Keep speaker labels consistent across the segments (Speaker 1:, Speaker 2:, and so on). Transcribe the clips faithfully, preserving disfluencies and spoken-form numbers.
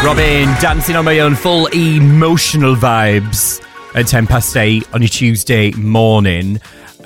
Speaker 1: Robin, dancing on my own, full emotional vibes at ten past eight on your Tuesday morning.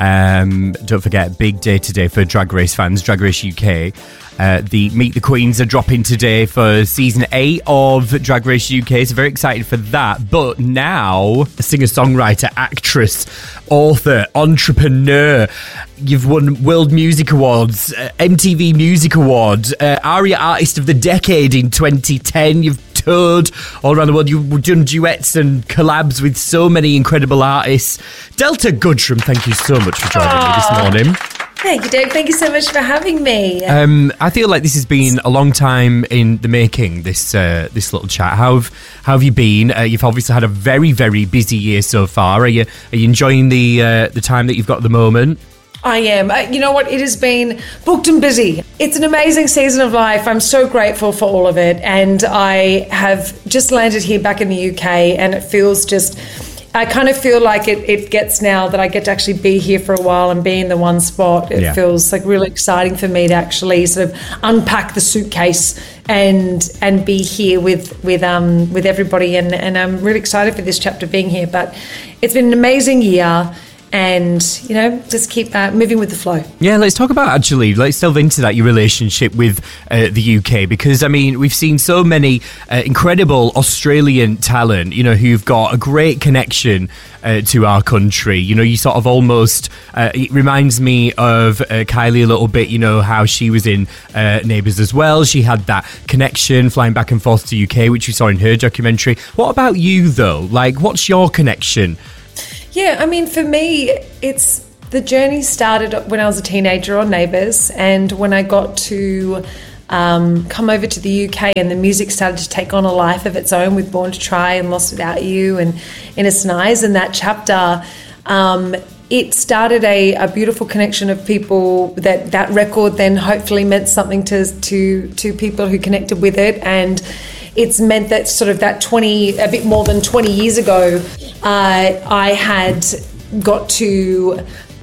Speaker 1: Um, don't forget, big day today for Drag Race fans, Drag Race U K. Uh, the Meet the Queens are dropping today for season eight of Drag Race U K, so very excited for that. But now, a singer-songwriter, actress, author, entrepreneur, you've won World Music Awards, uh, M T V Music Award, uh, ARIA Artist of the Decade in twenty ten. You've toured all around the world. You've done duets and collabs with so many incredible artists. Delta Goodrem, thank you so much for joining Aww. me this morning.
Speaker 2: Thank you, Dave. Thank you so much for having me.
Speaker 1: Um, I feel like this has been a long time in the making, this uh, this little chat. How have, how have you been? Uh, you've obviously had a very, very busy year so far. Are you are you enjoying the uh, the time that you've got at the moment?
Speaker 2: I am. Uh, you know what? It has been booked and busy. It's an amazing season of life. I'm so grateful for all of it. And I have just landed here back in the U K, and it feels just... I kind of feel like it, it gets now that I get to actually be here for a while and be in the one spot. It yeah. feels like really exciting for me to actually sort of unpack the suitcase and and be here with with um with everybody. And, and I'm really excited for this chapter being here. But it's been an amazing year. And, you know, just keep uh, moving with the flow.
Speaker 1: Yeah, let's talk about, actually, let's delve into that, your relationship with uh, the U K. Because, I mean, we've seen so many uh, incredible Australian talent, you know, who've got a great connection uh, to our country. You know, you sort of almost, uh, it reminds me of uh, Kylie a little bit, you know, how she was in uh, Neighbours as well. She had that connection flying back and forth to U K, which we saw in her documentary. What about you, though? Like, what's your connection?
Speaker 2: Yeah, I mean, for me, it's the journey started when I was a teenager on Neighbours, and when I got to um, come over to the U K and the music started to take on a life of its own with Born to Try and Lost Without You and Innocent Eyes, and that chapter, um, it started a, a beautiful connection of people. That that record then hopefully meant something to to to people who connected with it, and it's meant that sort of that twenty, a bit more than twenty years ago, uh, I had got to,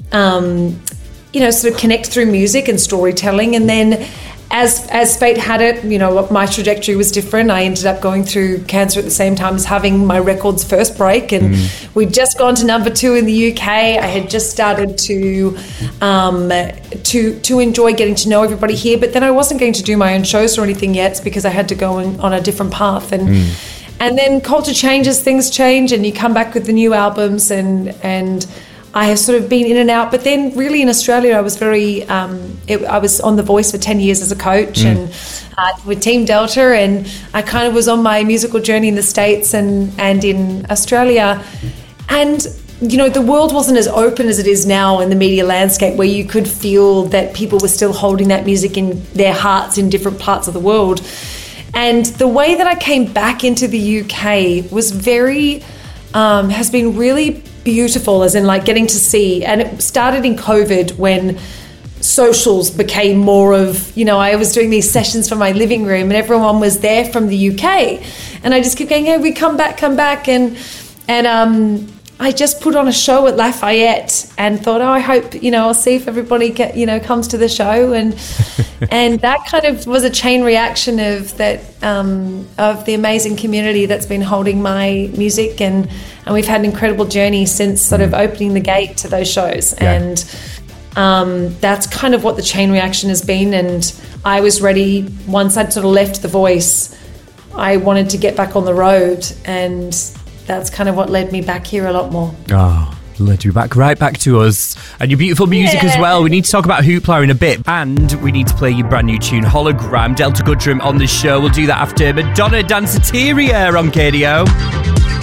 Speaker 2: um, you know, sort of connect through music and storytelling. And then as as fate had it, you know, my trajectory was different. I ended up going through cancer at the same time as having my record's first break. And mm. we'd just gone to number two in the U K. I had just started to um, to to enjoy getting to know everybody here. But then I wasn't going to do my own shows or anything yet because I had to go in, on a different path. And mm. and then culture changes, things change, and you come back with the new albums and and I have sort of been in and out, but then really in Australia, I was very, um, it, I was on The Voice for ten years as a coach mm. and uh, with Team Delta, and I kind of was on my musical journey in the States and, and in Australia. And, you know, the world wasn't as open as it is now in the media landscape, where you could feel that people were still holding that music in their hearts in different parts of the world. And the way that I came back into the U K was very, um, has been really beautiful, as in like getting to see, and it started in COVID when socials became more of, you know, I was doing these sessions from my living room and everyone was there from the U K, and I just kept going, hey, we come back, come back, and and um, I just put on a show at Lafayette and thought, oh, I hope, you know, I'll see if everybody get, you know, comes to the show, and and that kind of was a chain reaction of that um, of the amazing community that's been holding my music, and and we've had an incredible journey since sort of opening the gate to those shows, yeah. and um, that's kind of what the chain reaction has been. And I was ready once I'd sort of left The Voice. I wanted to get back on the road, and that's kind of what led me back here a lot more.
Speaker 1: Oh, led you back, right back to us. And your beautiful music yeah. as well. We need to talk about Hoopla in a bit. And we need to play your brand new tune, Hologram. Delta Goodrem on the show. We'll do that after Madonna Danceteria on K D O.